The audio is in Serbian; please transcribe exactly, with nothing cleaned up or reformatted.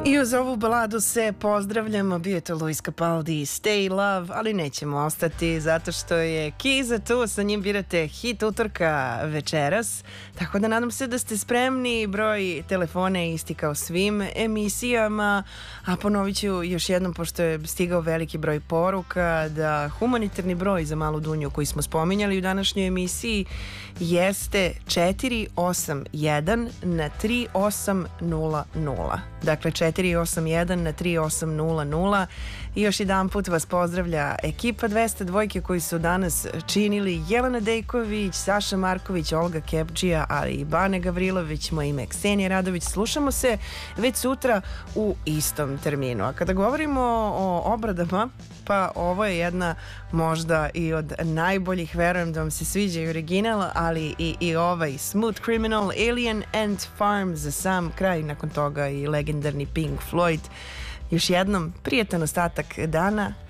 I uz ovu baladu se pozdravljamo, bio je to Luis Capaldi, Stay Love, ali nećemo ostati zato što je Kiza tu, sa njim birate hit utorka večeras, tako da nadam se da ste spremni, broj telefona je isti kao svim emisijama, a ponovit ću još jednom, pošto je stigao veliki broj poruka, da humanitarni broj za Malu Dunju koji smo spominjali u današnjoj emisiji jeste četiri osam jedan na tri osam nula nula. Dakle, četiri osam jedan na tri osam nula nula. I još jedan put vas pozdravlja ekipa dvesta dvojke koji su danas činili Jelena Dejković, Saša Marković, Olga Kepčija, ali i Bane Gavrilović, moje ime Ksenija Radović. Slušamo se već sutra u istom terminu. A kada govorimo o obradama, pa ovo je jedna možda i od najboljih, verujem da vam se sviđa i original, ali i, i ovaj Smooth Criminal, Alien Ant Farm za sam kraj, nakon toga i legendarni Pink Floyd. Još jednom, prijetan ostatak dana.